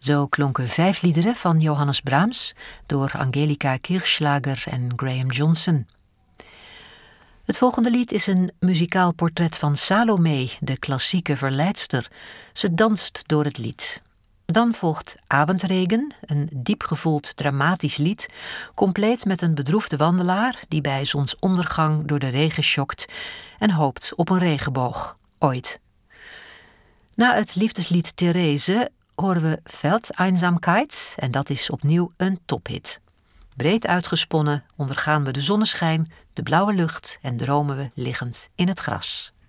Zo klonken 5 liederen van Johannes Brahms door Angelika Kirchschlager en Graham Johnson. Het volgende lied is een muzikaal portret van Salome, de klassieke verleidster. Ze danst door het lied. Dan volgt Abendregen, een diepgevoeld dramatisch lied, compleet met een bedroefde wandelaar die bij zonsondergang door de regen schokt en hoopt op een regenboog, ooit. Na het liefdeslied Therese horen we Feldeinsamkeit en dat is opnieuw een tophit. Breed uitgesponnen ondergaan we de zonneschijn, de blauwe lucht en dromen we liggend in het gras.